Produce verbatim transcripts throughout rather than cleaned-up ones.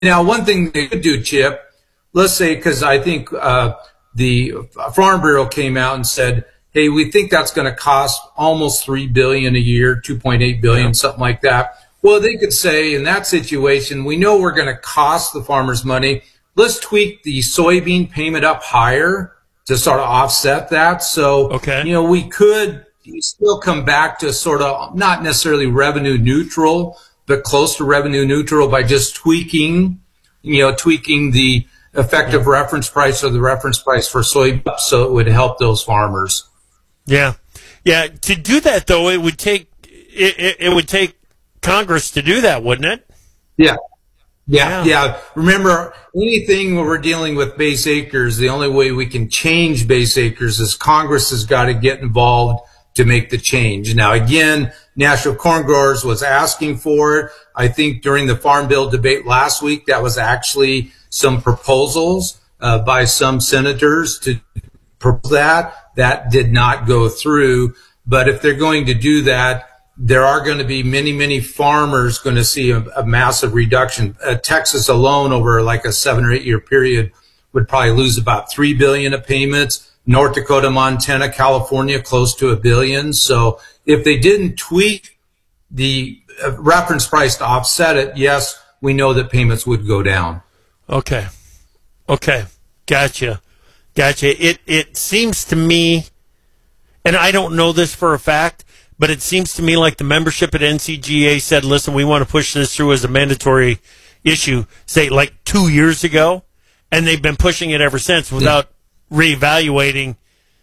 Now, one thing they could do, Chip, let's say, because I think uh, the Farm Bureau came out and said, hey, we think that's going to cost almost three billion dollars a year, two point eight billion dollars, yeah. something like that. Well, they could say in that situation, we know we're going to cost the farmers money. Let's tweak the soybean payment up higher to sort of offset that. So, okay. you know, we could still come back to sort of not necessarily revenue neutral, but close to revenue neutral by just tweaking, you know, tweaking the effective yeah. reference price or the reference price for soybeans so it would help those farmers. Yeah. Yeah. To do that, though, it would take it, it, it would take Congress to do that, wouldn't it? Yeah. Yeah, yeah. Yeah. Remember, anything where we're dealing with base acres, the only way we can change base acres is Congress has got to get involved to make the change. Now, again, National Corn Growers was asking for it. I think during the Farm Bill debate last week, that was actually some proposals uh, by some senators to propose that. That did not go through. But if they're going to do that, there are going to be many, many farmers going to see a, a massive reduction. Uh, Texas alone, over like a seven or eight year period, would probably lose about three billion of payments. North Dakota, Montana, California, close to a billion. So if they didn't tweak the reference price to offset it, yes, we know that payments would go down. Okay. Okay. Gotcha. Gotcha. It, it seems to me, and I don't know this for a fact, but it seems to me like the membership at N C G A said, listen, we want to push this through as a mandatory issue, say like two years ago, and they've been pushing it ever since without yeah. reevaluating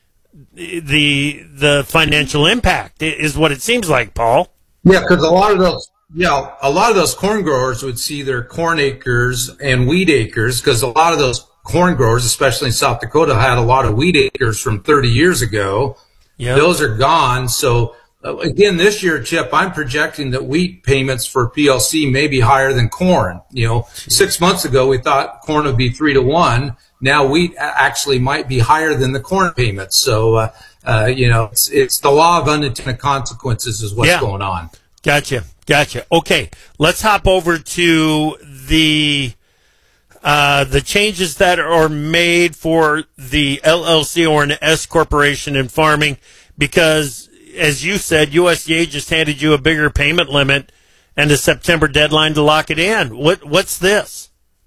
the the financial impact, is what it seems like, Paul. Yeah, because a lot of those, yeah, a lot of those corn growers would see their corn acres and wheat acres, because a lot of those corn growers, especially in South Dakota, had a lot of wheat acres from thirty years ago. Yep. Those are gone. So uh, again, this year, Chip, I'm projecting that wheat payments for P L C may be higher than corn. You know, Jeez. Six months ago, we thought corn would be three to one. Now wheat actually might be higher than the corn payments. So, uh, uh, you know, it's, it's the law of unintended consequences is what's yeah. going on. Gotcha. Gotcha. Okay. Let's hop over to the, uh, the changes that are made for the L L C or an S corporation in farming, because as you said, U S D A just handed you a bigger payment limit and a September deadline to lock it in. What, what's this?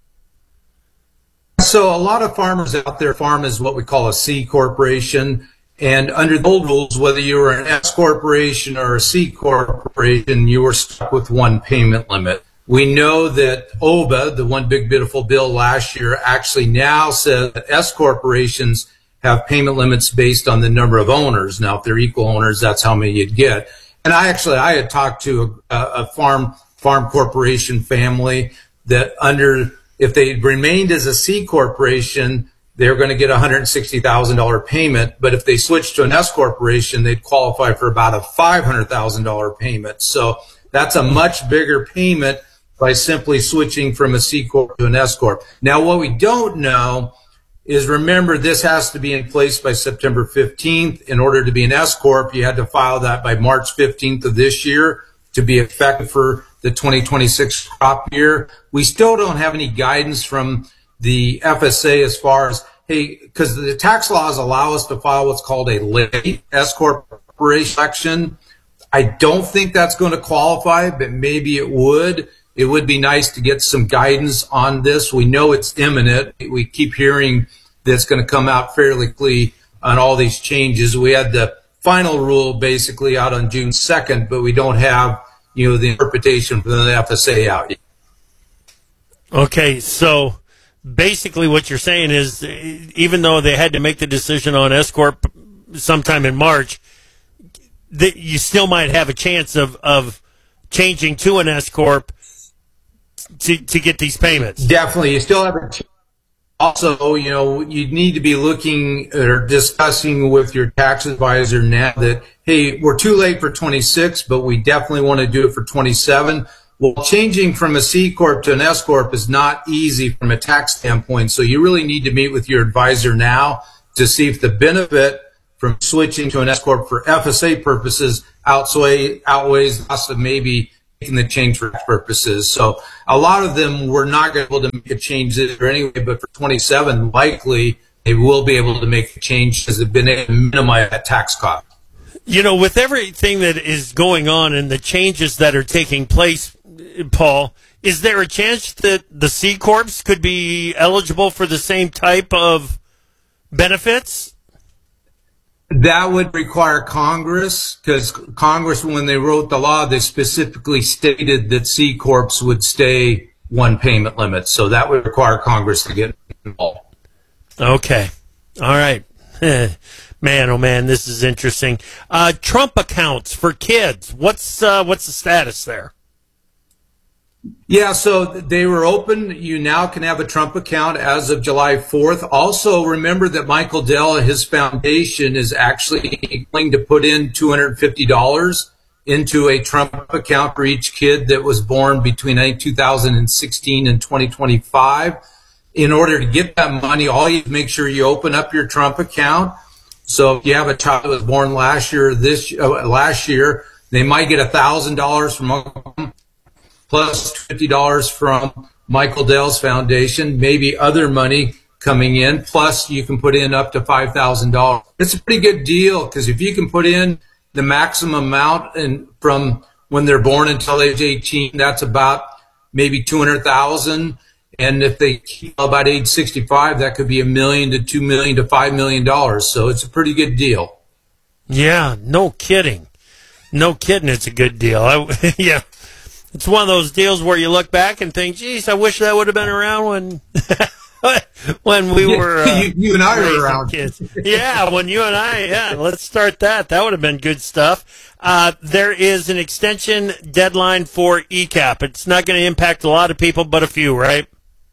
So a lot of farmers out there farm as what we call a C corporation. And under the old rules, whether you were an S corporation or a C corporation, you were stuck with one payment limit. We know that O B A, the One Big Beautiful Bill last year, actually now says that S corporations have payment limits based on the number of owners. Now, if they're equal owners, that's how many you'd get. And I actually, I had talked to a, a farm, farm corporation family that under, if they remained as a C corporation, they're going to get a one hundred sixty thousand dollars payment. But if they switched to an S corporation, they'd qualify for about a five hundred thousand dollars payment. So that's a much bigger payment by simply switching from a C corp to an S corp. Now, what we don't know is, remember, this has to be in place by September fifteenth. In order to be an S corp, you had to file that by March fifteenth of this year to be effective for the twenty twenty-six crop year. We still don't have any guidance from the F S A as far as, hey, because the tax laws allow us to file what's called a late S corporation election. I don't think that's going to qualify, but maybe it would. It would be nice to get some guidance on this. We know it's imminent. We keep hearing that it's going to come out fairly quickly on all these changes. We had the final rule basically out on June second, but we don't have, you know, the interpretation from the F S A out yet. Okay, so basically what you're saying is, even though they had to make the decision on S corp sometime in March, that you still might have a chance of, of changing to an S corp to, to get these payments. Definitely. You still have a chance. Also, you know, you need to be looking or discussing with your tax advisor now that, hey, we're too late for twenty-six, but we definitely want to do it for twenty-seven. Well, changing from a C corp to an S corp is not easy from a tax standpoint. So you really need to meet with your advisor now to see if the benefit from switching to an S corp for F S A purposes outweigh, outweighs the cost of maybe making the change for tax purposes. So a lot of them were not going to be able to make a change there anyway, but for twenty-seven, likely they will be able to make a change because they've been able to minimize that tax cost. You know, with everything that is going on and the changes that are taking place, Paul, is there a chance that the C Corps could be eligible for the same type of benefits? That would require Congress, because Congress, when they wrote the law, they specifically stated that C Corps would stay one payment limit. So that would require Congress to get involved. Okay. All right. Man, oh man, this is interesting. Uh, Trump accounts for kids. What's uh, what's the status there? Yeah, so they were open. You now can have a Trump account as of July fourth. Also, remember that Michael Dell, his foundation, is actually going to put in two hundred fifty dollars into a Trump account for each kid that was born between I think, two thousand sixteen and twenty twenty-five. In order to get that money, all you have to make sure you open up your Trump account. So if you have a child that was born last year, this uh, last year, they might get one thousand dollars from plus fifty dollars from Michael Dell's foundation, maybe other money coming in, plus you can put in up to five thousand dollars. It's a pretty good deal because if you can put in the maximum amount and from when they're born until age eighteen, that's about maybe two hundred thousand dollars. And if they keep about age sixty-five, that could be a million to two million to five million dollars. So it's a pretty good deal. Yeah, no kidding. No kidding, it's a good deal. I, yeah. It's one of those deals where you look back and think, geez, I wish that would have been around when when we were uh, you, you and I were around. Kids. Yeah, when you and I, yeah, let's start that. That would have been good stuff. Uh, there is an extension deadline for E C A P. It's not going to impact a lot of people, but a few, right?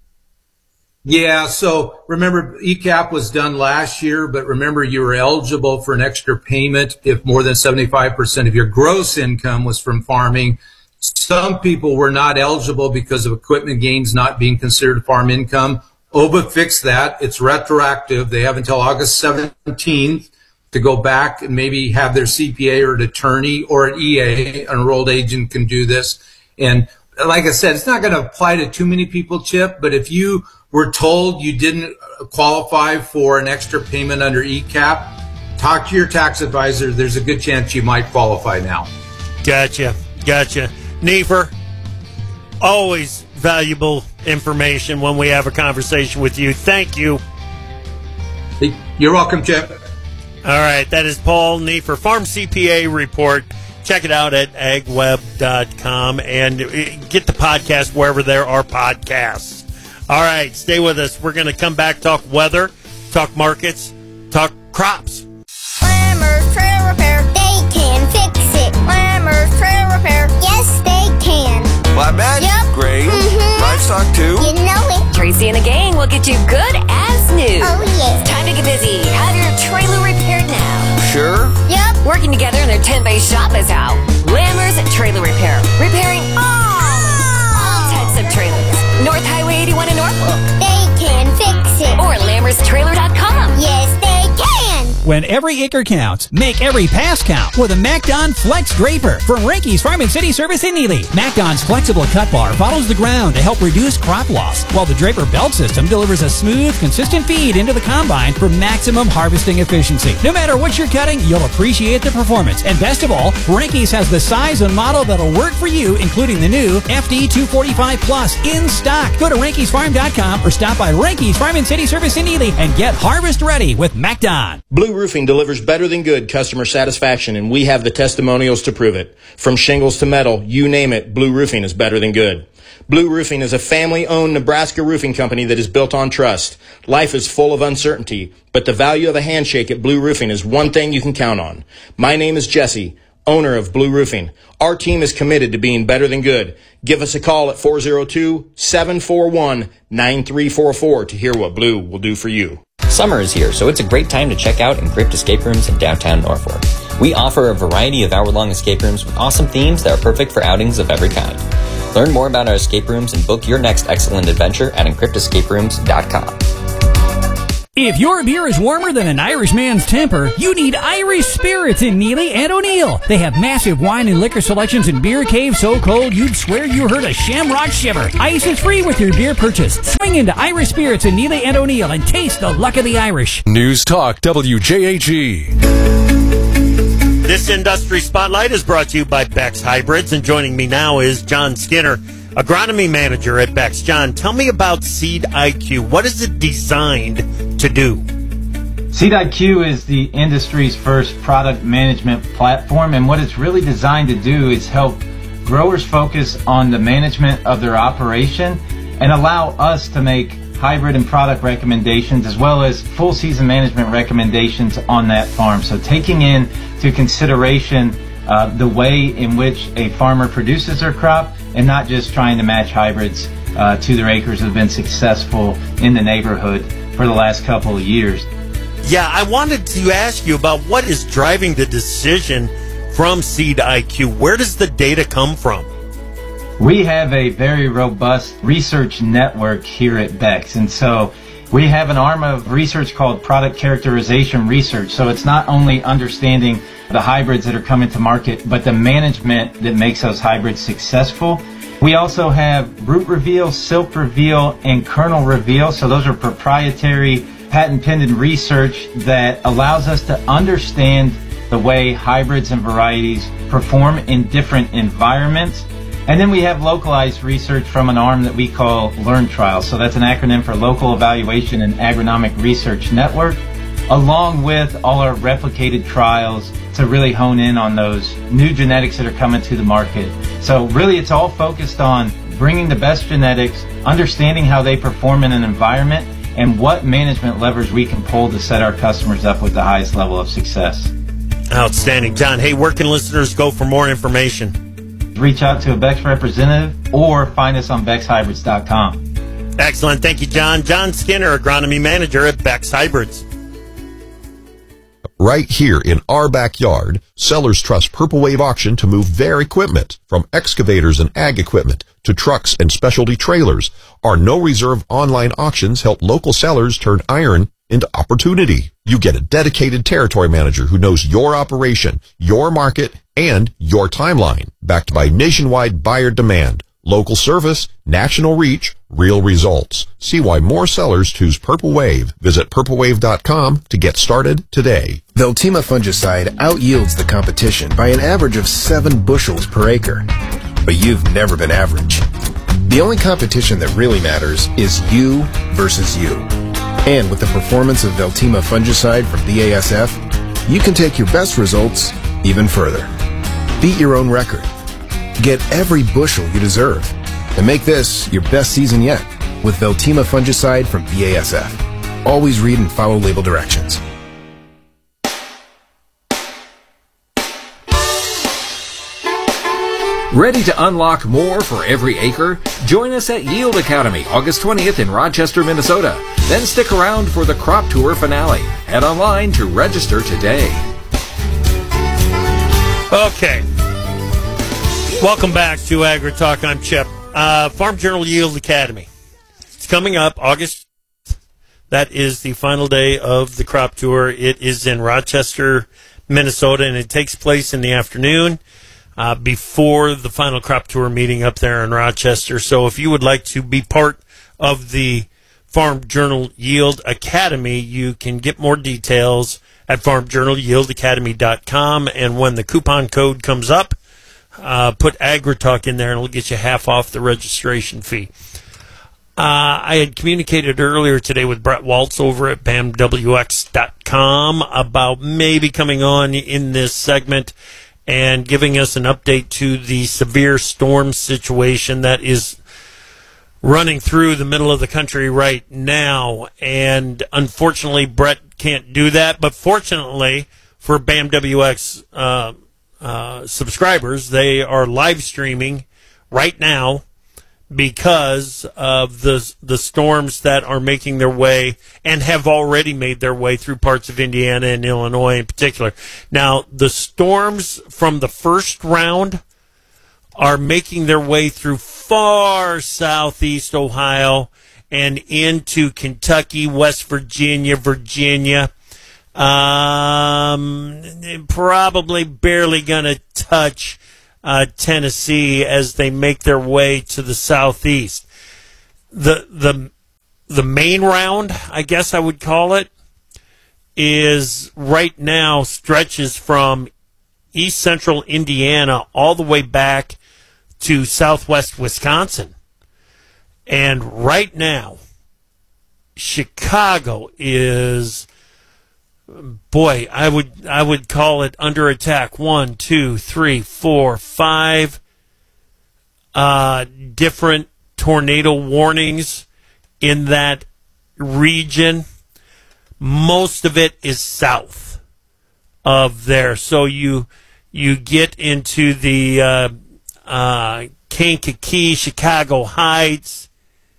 Yeah, so remember, E C A P was done last year, but remember you were eligible for an extra payment if more than seventy-five percent of your gross income was from farming. Some people were not eligible because of equipment gains not being considered farm income. O B A fixed that. It's retroactive. They have until August seventeenth to go back and maybe have their C P A or an attorney or an E A, an enrolled agent, can do this. And like I said, it's not going to apply to too many people, Chip, but if you were told you didn't qualify for an extra payment under E C A P, talk to your tax advisor. There's a good chance you might qualify now. Gotcha. Gotcha. Nefer, always valuable information when we have a conversation with you. Thank you. You're welcome, Chip. All right, that is Paul Nefer, Farm C P A Report. Check it out at ag web dot com and get the podcast wherever there are podcasts. All right, stay with us. We're going to come back, talk weather, talk markets, talk crops. Lammer's Trail Repair, they can fix it. Lammer's Trail Repair, yes they can. Flatbed? Yep. Grain? Mm-hmm. Livestock too? You know it. Tracy and the gang will get you good as new. Oh yeah. Time to get busy. Have your trailer repaired now. Sure? Yep. Working together in their tent-based shop is how. Lammer's Trailer Repair. Repairing all, all types of trailers. North Highway eighty-one in Norfolk. They can fix it. Or lammers trailer dot com. Yes, they can. When every acre counts, make every pass count with a MacDon Flex Draper from Rinky's Farm and City Service in Ely. MacDon's flexible cut bar follows the ground to help reduce crop loss, while the Draper belt system delivers a smooth, consistent feed into the combine for maximum harvesting efficiency. No matter what you're cutting, you'll appreciate the performance. And best of all, Rinky's has the size and model that'll work for you, including the new F D two forty-five Plus in stock. Go to Rinkys Farm dot com or stop by Rinky's Farm and City Service in Ely and get harvest ready with MacDon. Blue Roofing delivers better than good customer satisfaction, and we have the testimonials to prove it. From shingles to metal, you name it, Blue Roofing is better than good. Blue Roofing is a family-owned Nebraska roofing company that is built on trust. Life is full of uncertainty, but the value of a handshake at Blue Roofing is one thing you can count on. My name is Jesse, owner of Blue Roofing. Our team is committed to being better than good. Give us a call at four oh two, seven four one, nine three four four to hear what Blue will do for you. Summer is here, so it's a great time to check out Encrypt Escape Rooms in downtown Norfolk. We offer a variety of hour-long escape rooms with awesome themes that are perfect for outings of every kind. Learn more about our escape rooms and book your next excellent adventure at encrypt escape rooms dot com. If your beer is warmer than an Irishman's temper, you need Irish Spirits in Neely and O'Neill. They have massive wine and liquor selections and beer caves so cold you'd swear you heard a shamrock shiver. Ice is free with your beer purchase. Swing into Irish Spirits in Neely and O'Neill and taste the luck of the Irish. News Talk W J H E. This Industry Spotlight is brought to you by Beck's Hybrids, and joining me now is John Skinner, Agronomy Manager at Beck's. John, tell me about Seed I Q. What is it designed to do? Seed I Q is the industry's first product management platform, and what it's really designed to do is help growers focus on the management of their operation and allow us to make hybrid and product recommendations as well as full season management recommendations on that farm. So taking into consideration uh, the way in which a farmer produces their crop and not just trying to match hybrids uh, to their acres that have been successful in the neighborhood for the last couple of years. Yeah, I wanted to ask you about what is driving the decision from Seed I Q. Where does the data come from? We have a very robust research network here at Beck's, and so we have an arm of research called product characterization research. So it's not only understanding the hybrids that are coming to market, but the management that makes those hybrids successful. We also have root reveal, silk reveal, and kernel reveal. So those are proprietary patent-pending research that allows us to understand the way hybrids and varieties perform in different environments. And then we have localized research from an arm that we call Learn Trials. So that's an acronym for Local Evaluation and Agronomic Research Network, along with all our replicated trials to really hone in on those new genetics that are coming to the market. So really it's all focused on bringing the best genetics, understanding how they perform in an environment, and what management levers we can pull to set our customers up with the highest level of success. Outstanding. John, hey, where can listeners go for more information? Reach out to a Beck's representative or find us on Becks Hybrids dot com. Excellent. Thank you, John. John Skinner, Agronomy Manager at Beck's Hybrids. Right here in our backyard, sellers trust Purple Wave Auction to move their equipment. From excavators and ag equipment to trucks and specialty trailers, our no-reserve online auctions help local sellers turn iron into opportunity. You get a dedicated territory manager who knows your operation, your market, and your timeline, backed by nationwide buyer demand, local service, national reach, real results. See why more sellers choose Purple Wave. Visit purple wave dot com to get started today. Veltima fungicide outyields the competition by an average of seven bushels per acre. But you've never been average. The only competition that really matters is you versus you. And with the performance of Veltima fungicide from B A S F, you can take your best results even further. Beat your own record. Get every bushel you deserve. And make this your best season yet with Veltima fungicide from B A S F. Always read and follow label directions. Ready to unlock more for every acre? Join us at Yield Academy August twentieth in Rochester, Minnesota. Then stick around for the Crop Tour finale. Head online to register today. Okay. Welcome back to Agri Talk. I'm Chip. Uh, Farm Journal Yield Academy. It's coming up August. That is the final day of the Crop Tour. It is in Rochester, Minnesota, and it takes place in the afternoon uh, before the final Crop Tour meeting up there in Rochester. So if you would like to be part of the Farm Journal Yield Academy, you can get more details at farm journal yield academy dot com, and when the coupon code comes up, uh, put AgriTalk in there and it'll get you half off the registration fee. Uh, I had communicated earlier today with Brett Waltz over at B A M W X dot com about maybe coming on in this segment and giving us an update to the severe storm situation that is running through the middle of the country right now. And unfortunately, Brett can't do that. But fortunately for B A M W X uh, uh, subscribers, they are live streaming right now because of the the storms that are making their way and have already made their way through parts of Indiana and Illinois in particular. Now, the storms from the first round are making their way through far southeast Ohio and into Kentucky, West Virginia, Virginia. Um, probably barely going to touch uh, Tennessee as they make their way to the southeast. The the the main round, I guess I would call it, is right now stretches from east central Indiana all the way back to southwest Wisconsin. And right now, Chicago is, boy, I would I would call it under attack. One, two, three, four, five uh, different tornado warnings in that region. Most of it is south of there. So you you get into the uh, uh, Kankakee, Chicago Heights.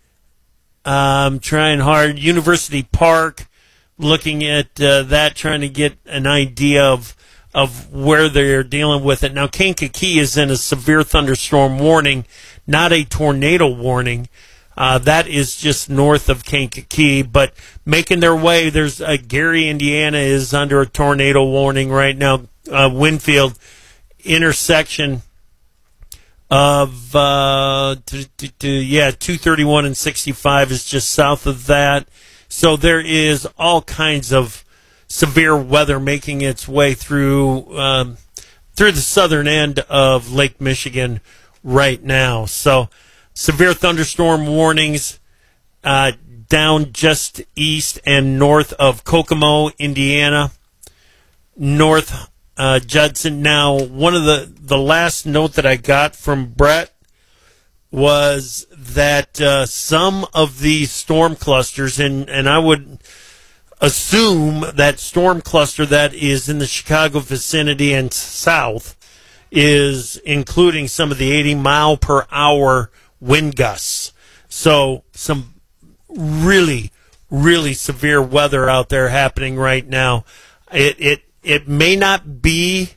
Um, trying hard. University Park, looking at uh, that, trying to get an idea of of where they're dealing with it. Now, Kankakee is in a severe thunderstorm warning, not a tornado warning. Uh, that is just north of Kankakee, but making their way. There's uh, Gary, Indiana is under a tornado warning right now. Uh, Winfield intersection of uh, t- t- t- yeah, two thirty-one and sixty-five is just south of that. So there is all kinds of severe weather making its way through um, through the southern end of Lake Michigan right now. So severe thunderstorm warnings uh, down just east and north of Kokomo, Indiana, north uh, Judson. Now, one of the, the last note that I got from Brett was that uh, some of these storm clusters, and, and I would assume that storm cluster that is in the Chicago vicinity and south is including some of the eighty mile per hour wind gusts. So some really, really severe weather out there happening right now. It it it may not be,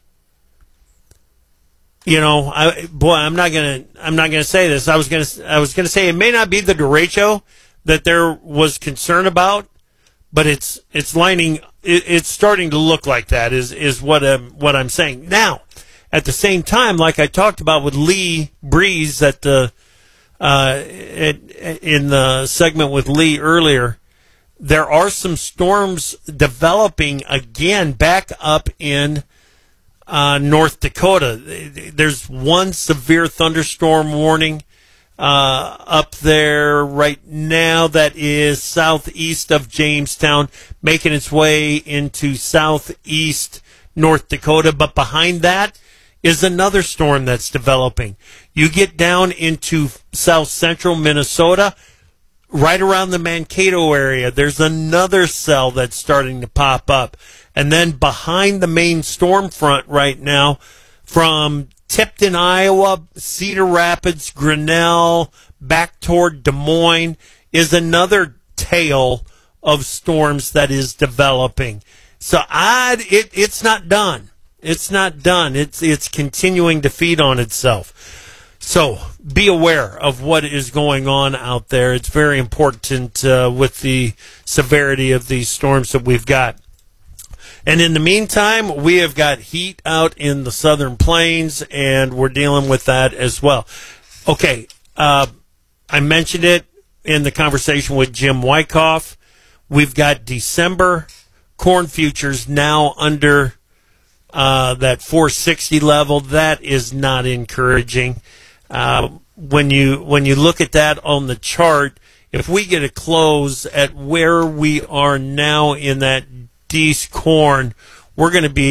you know, I, boy, I'm not gonna I'm not gonna say this. I was gonna I was gonna say it may not be the derecho that there was concern about, but it's it's lining. It, it's starting to look like that. Is is what I'm what I'm saying now. At the same time, like I talked about with Lee Breeze at the uh, it, in the segment with Lee earlier, there are some storms developing again back up in uh, North Dakota. There's one severe thunderstorm warning uh, up there right now that is southeast of Jamestown, making its way into southeast North Dakota. But behind that is another storm that's developing. You get down into south central Minnesota, right around the Mankato area, there's another cell that's starting to pop up. And then behind the main storm front right now, from Tipton, Iowa, Cedar Rapids, Grinnell, back toward Des Moines, is another tail of storms that is developing. So I'd, it, it's not done. It's not done. It's it's continuing to feed on itself. So be aware of what is going on out there. It's very important uh, with the severity of these storms that we've got. And in the meantime, we have got heat out in the southern plains, and we're dealing with that as well. Okay, uh, I mentioned it in the conversation with Jim Wyckoff. We've got December corn futures now under Uh, that four sixty level. That is not encouraging. Uh, when you when you look at that on the chart, if we get a close at where we are now in that Dees corn, we're going to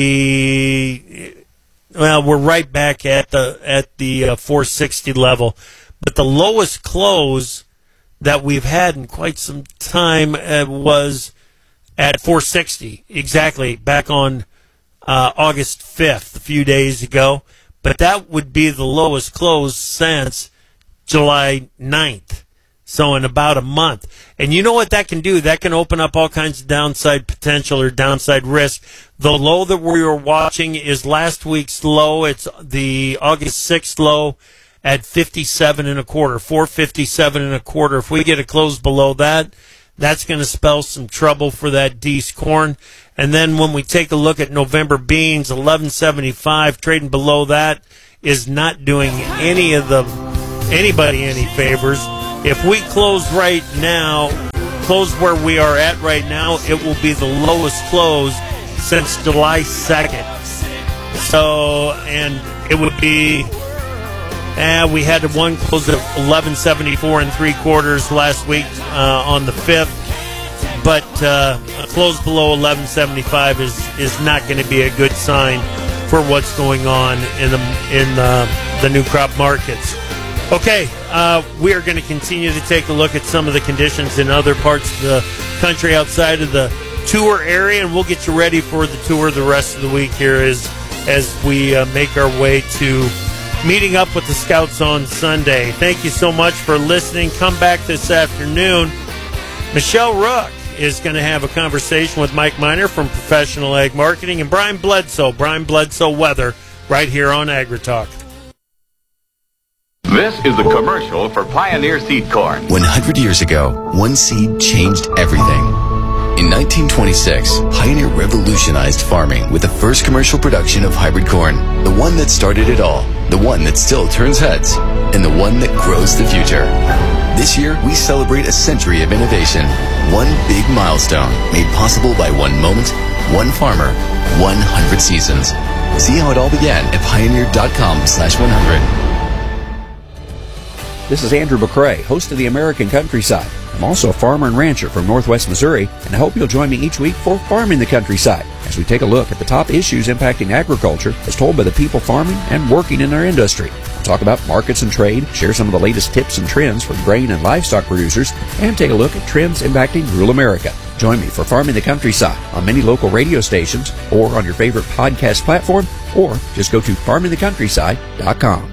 be, well, we're right back at the at the uh, four sixty level. But the lowest close that we've had in quite some time uh, was at four sixty, exactly, back on Uh, August fifth, a few days ago, but that would be the lowest close since July ninth, so in about a month. And you know what that can do? That can open up all kinds of downside potential or downside risk. The low that we were watching is last week's low. It's the August sixth low at fifty-seven and a quarter, four fifty-seven and a quarter. If we get a close below that, that's going to spell some trouble for that Dees corn. And then when we take a look at November beans, eleven seventy-five, trading below that is not doing any of the anybody any favors. If we close right now, close where we are at right now, it will be the lowest close since July second. So, and it would be, eh, we had one close at eleven seventy-four and three quarters last week uh, on the fifth. But uh, a close below eleven seventy-five is, is not going to be a good sign for what's going on in the in the, the new crop markets. Okay, uh, we are going to continue to take a look at some of the conditions in other parts of the country outside of the tour area, and we'll get you ready for the tour the rest of the week here as, as we uh, make our way to meeting up with the Scouts on Sunday. Thank you so much for listening. Come back this afternoon. Michelle Rook is going to have a conversation with Mike Miner from Professional Ag Marketing and Brian Bledsoe, Brian Bledsoe Weather, right here on AgriTalk. This is the commercial for Pioneer Seed Corn. one hundred years ago, one seed changed everything. In nineteen twenty-six, Pioneer revolutionized farming with the first commercial production of hybrid corn, the one that started it all, the one that still turns heads, and the one that grows the future. This year, we celebrate a century of innovation, one big milestone made possible by one moment, one farmer, one hundred seasons. See how it all began at pioneer.com slash 100. This is Andrew McCrae, host of the American Countryside. I'm also a farmer and rancher from Northwest Missouri, and I hope you'll join me each week for Farming the Countryside, as we take a look at the top issues impacting agriculture as told by the people farming and working in our industry. We'll talk about markets and trade, share some of the latest tips and trends for grain and livestock producers, and take a look at trends impacting rural America. Join me for Farming the Countryside on many local radio stations or on your favorite podcast platform, or just go to farming the countryside dot com.